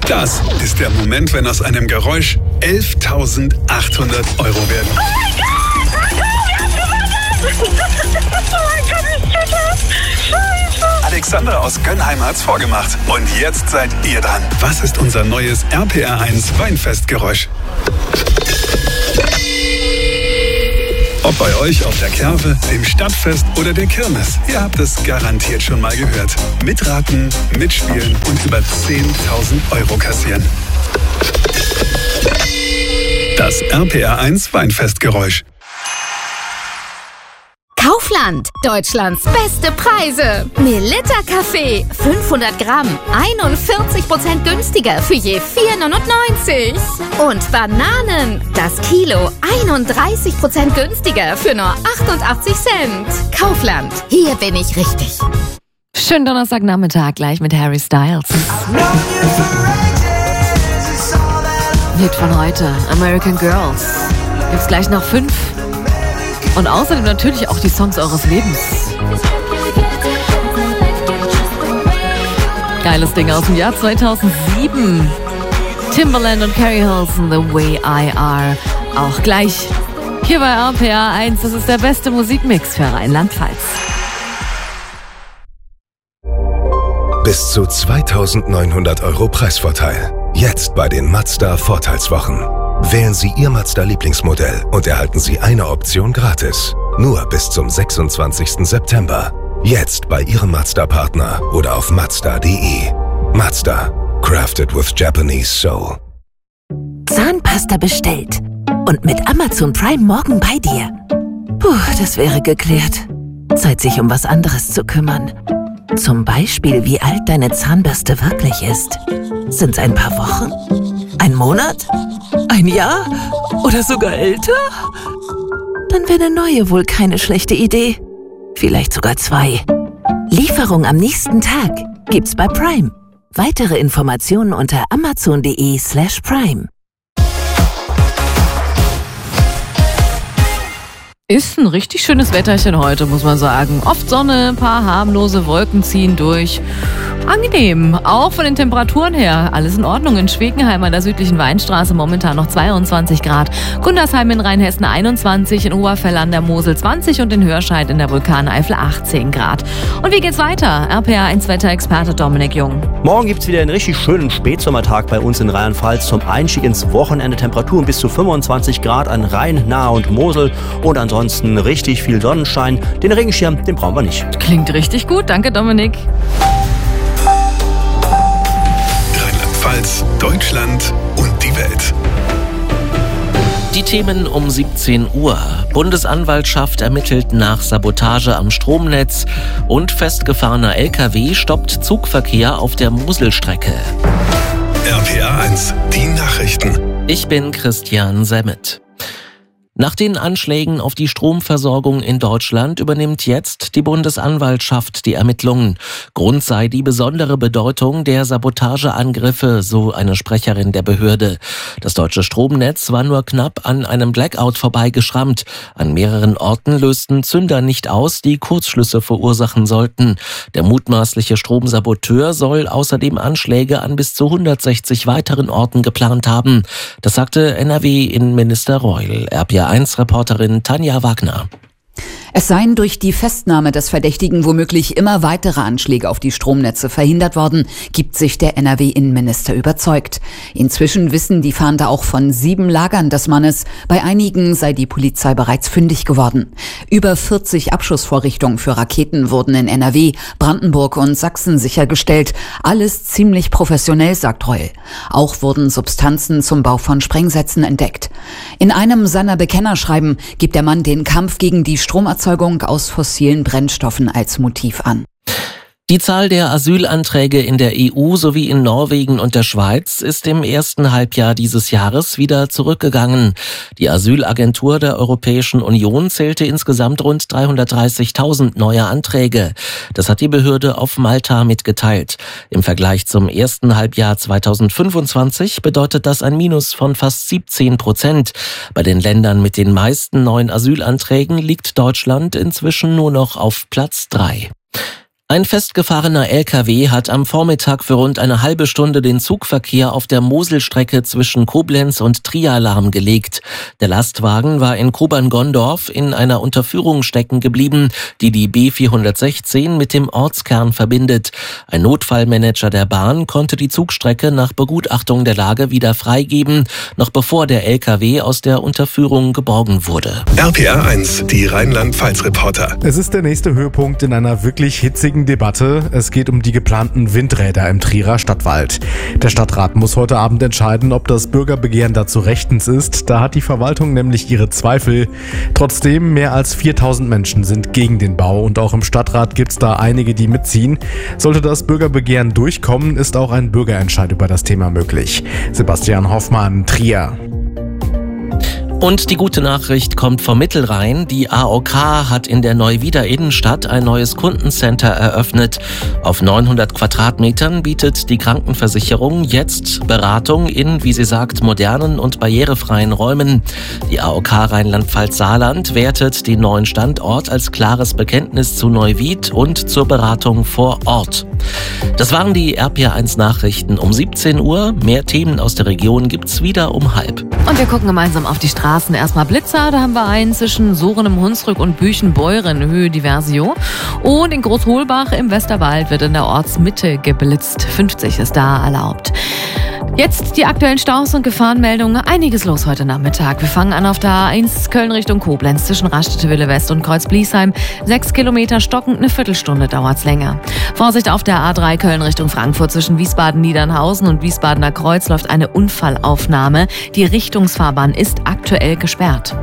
Das ist der Moment, wenn aus einem Geräusch 11.800 Euro werden. Oh mein Gott! Oh mein Gott, ich check das! Scheiße! Alexander aus Gönnheim hat's vorgemacht. Und jetzt seid ihr dran. Was ist unser neues RPR1 Weinfestgeräusch? Ob bei euch auf der Kerwe, dem Stadtfest oder der Kirmes, ihr habt es garantiert schon mal gehört. Mitraten, mitspielen und über 10.000 Euro kassieren. Das RPR1 Weinfestgeräusch. Kaufland, Deutschlands beste Preise. Melitta Kaffee, 500 Gramm, 41% günstiger für je 4,99. Und Bananen, das Kilo, 31% günstiger für nur 88 Cent. Kaufland, hier bin ich richtig. Schönen Donnerstagnachmittag gleich mit Harry Styles. Hit von heute, American Girls. Gibt's gleich noch 5. Und außerdem natürlich auch die Songs eures Lebens. Geiles Ding aus dem Jahr 2007. Timbaland und Carrie Hilson, The Way I Are. Auch gleich hier bei RPR1. Das ist der beste Musikmix für Rheinland-Pfalz. Bis zu 2.900 Euro Preisvorteil. Jetzt bei den Mazda Vorteilswochen. Wählen Sie Ihr Mazda-Lieblingsmodell und erhalten Sie eine Option gratis. Nur bis zum 26. September. Jetzt bei Ihrem Mazda-Partner oder auf Mazda.de. Mazda. Crafted with Japanese Soul. Zahnpasta bestellt. Und mit Amazon Prime morgen bei dir. Puh, das wäre geklärt. Zeit, sich um was anderes zu kümmern. Zum Beispiel, wie alt deine Zahnbürste wirklich ist. Sind's ein paar Wochen? Ein Monat? Ein Jahr? Oder sogar älter? Dann wäre eine neue wohl keine schlechte Idee. Vielleicht sogar 2. Lieferung am nächsten Tag gibt's bei Prime. Weitere Informationen unter amazon.de/prime. Ist ein richtig schönes Wetterchen heute, muss man sagen. Oft Sonne, ein paar harmlose Wolken ziehen durch. Angenehm, auch von den Temperaturen her. Alles in Ordnung. In Schwegenheim an der südlichen Weinstraße momentan noch 22 Grad. Gundersheim in Rheinhessen 21, in Oberfell an der Mosel 20 und in Hörscheid in der Vulkaneifel 18 Grad. Und wie geht's weiter? RPR1 Wetterexperte Dominik Jung. Morgen gibt's wieder einen richtig schönen Spätsommertag bei uns in Rheinland-Pfalz. Zum Einstieg ins Wochenende Temperaturen bis zu 25 Grad an Rhein, Nahe und Mosel. Und ansonsten richtig viel Sonnenschein. Den Regenschirm, den brauchen wir nicht. Klingt richtig gut. Danke, Dominik. Rheinland-Pfalz, Deutschland und die Welt. Die Themen um 17 Uhr. Bundesanwaltschaft ermittelt nach Sabotage am Stromnetz und festgefahrener LKW stoppt Zugverkehr auf der Moselstrecke. RPR1, die Nachrichten. Ich bin Christian Semmet. Nach den Anschlägen auf die Stromversorgung in Deutschland übernimmt jetzt die Bundesanwaltschaft die Ermittlungen. Grund sei die besondere Bedeutung der Sabotageangriffe, so eine Sprecherin der Behörde. Das deutsche Stromnetz war nur knapp an einem Blackout vorbeigeschrammt. An mehreren Orten lösten Zünder nicht aus, die Kurzschlüsse verursachen sollten. Der mutmaßliche Stromsaboteur soll außerdem Anschläge an bis zu 160 weiteren Orten geplant haben. Das sagte NRW-Innenminister Reul. RPR1-Reporterin Tanja Wagner. Es seien durch die Festnahme des Verdächtigen womöglich immer weitere Anschläge auf die Stromnetze verhindert worden, gibt sich der NRW-Innenminister überzeugt. Inzwischen wissen die Fahnder auch von 7 Lagern des Mannes. Bei einigen sei die Polizei bereits fündig geworden. Über 40 Abschussvorrichtungen für Raketen wurden in NRW, Brandenburg und Sachsen sichergestellt. Alles ziemlich professionell, sagt Reul. Auch wurden Substanzen zum Bau von Sprengsätzen entdeckt. In einem seiner Bekennerschreiben gibt der Mann den Kampf gegen die Stromerzeugung aus fossilen Brennstoffen als Motiv an. Die Zahl der Asylanträge in der EU sowie in Norwegen und der Schweiz ist im ersten Halbjahr dieses Jahres wieder zurückgegangen. Die Asylagentur der Europäischen Union zählte insgesamt rund 330.000 neue Anträge. Das hat die Behörde auf Malta mitgeteilt. Im Vergleich zum ersten Halbjahr 2025 bedeutet das ein Minus von fast 17%. Bei den Ländern mit den meisten neuen Asylanträgen liegt Deutschland inzwischen nur noch auf Platz 3. Ein festgefahrener LKW hat am Vormittag für rund eine halbe Stunde den Zugverkehr auf der Moselstrecke zwischen Koblenz und Trier lahmgelegt. Der Lastwagen war in Kobern-Gondorf in einer Unterführung stecken geblieben, die die B416 mit dem Ortskern verbindet. Ein Notfallmanager der Bahn konnte die Zugstrecke nach Begutachtung der Lage wieder freigeben, noch bevor der LKW aus der Unterführung geborgen wurde. RPR 1, die Rheinland-Pfalz-Reporter. Es ist der nächste Höhepunkt in einer wirklich hitzigen Debatte. Es geht um die geplanten Windräder im Trierer Stadtwald. Der Stadtrat muss heute Abend entscheiden, ob das Bürgerbegehren dazu rechtens ist. Da hat die Verwaltung nämlich ihre Zweifel. Trotzdem, mehr als 4000 Menschen sind gegen den Bau und auch im Stadtrat gibt es da einige, die mitziehen. Sollte das Bürgerbegehren durchkommen, ist auch ein Bürgerentscheid über das Thema möglich. Sebastian Hoffmann, Trier. Und die gute Nachricht kommt vom Mittelrhein. Die AOK hat in der Neuwieder Innenstadt ein neues Kundencenter eröffnet. Auf 900 Quadratmetern bietet die Krankenversicherung jetzt Beratung in, wie sie sagt, modernen und barrierefreien Räumen. Die AOK Rheinland-Pfalz-Saarland wertet den neuen Standort als klares Bekenntnis zu Neuwied und zur Beratung vor Ort. Das waren die RPR1 Nachrichten um 17 Uhr. Mehr Themen aus der Region gibt's wieder um 12:30. Und wir gucken gemeinsam auf die Straßen. Erstmal Blitzer, da haben wir einen zwischen Soren im Hunsrück und Büchenbeuren, Höhe Diversio. Und in Großholbach im Westerwald wird in der Ortsmitte geblitzt. 50 ist da erlaubt. Jetzt die aktuellen Staus und Gefahrenmeldungen. Einiges los heute Nachmittag. Wir fangen an auf der A1 Köln Richtung Koblenz zwischen Raststätte-Wille West und Kreuz-Bliesheim. 6 Kilometer stockend, eine Viertelstunde dauert's länger. Vorsicht auf der A3 Köln Richtung Frankfurt zwischen Wiesbaden-Niedernhausen und Wiesbadener Kreuz läuft eine Unfallaufnahme. Die Richtungsfahrbahn ist aktuell gesperrt.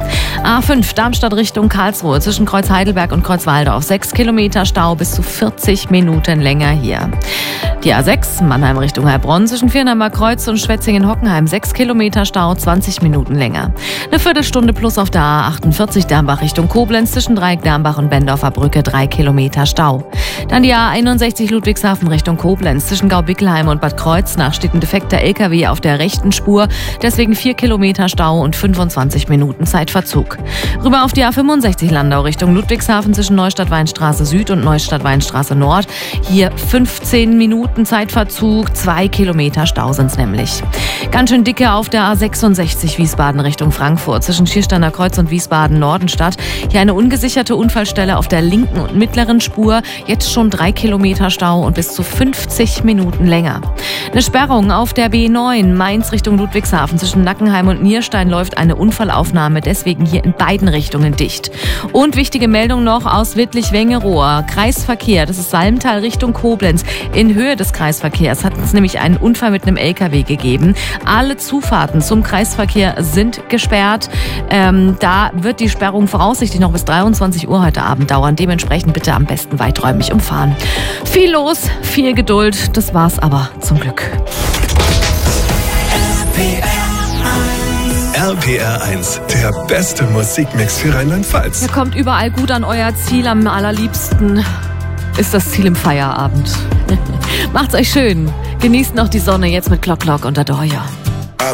A5 Darmstadt Richtung Karlsruhe zwischen Kreuz Heidelberg und Kreuz Waldorf. 6 Kilometer Stau, bis zu 40 Minuten länger hier. Die A6 Mannheim Richtung Heilbronn zwischen Viernheimer Kreuz und Schwetzingen-Hockenheim. 6 Kilometer Stau, 20 Minuten länger. Eine Viertelstunde plus auf der A48 Dambach Richtung Koblenz zwischen Dreieck Dambach und Bendorfer Brücke. 3 Kilometer Stau. Dann die A61 Ludwigshafen Richtung Koblenz zwischen Gaubickelheim und Bad Kreuznach steht ein defekter LKW auf der rechten Spur. Deswegen 4 Kilometer Stau und 25 Minuten Zeitverzug. Rüber auf die A65 Landau Richtung Ludwigshafen zwischen Neustadt-Weinstraße Süd und Neustadt-Weinstraße Nord. Hier 15 Minuten Zeitverzug, 2 Kilometer Stau sind's nämlich. Ganz schön dicke auf der A66 Wiesbaden Richtung Frankfurt zwischen Schiersteiner Kreuz und Wiesbaden-Nordenstadt. Hier eine ungesicherte Unfallstelle auf der linken und mittleren Spur. Jetzt schon 3 Kilometer Stau und bis zu 50 Minuten länger. Eine Sperrung auf der B9 Mainz Richtung Ludwigshafen zwischen Nackenheim und Nierstein läuft eine Unfallaufnahme, deswegen hier in beiden Richtungen dicht. Und wichtige Meldung noch aus Wittlich-Wengerohr. Kreisverkehr, das ist Salmtal Richtung Koblenz. In Höhe des Kreisverkehrs hat es nämlich einen Unfall mit einem LKW gegeben. Alle Zufahrten zum Kreisverkehr sind gesperrt. Da wird die Sperrung voraussichtlich noch bis 23 Uhr heute Abend dauern. Dementsprechend bitte am besten weiträumig umfahren. Viel los, viel Geduld. Das war's aber zum Glück. RPR 1, der beste Musikmix für Rheinland-Pfalz. Ihr kommt überall gut an euer Ziel. Am allerliebsten ist das Ziel im Feierabend. Macht's euch schön. Genießt noch die Sonne jetzt mit Glock Glock und Adoya.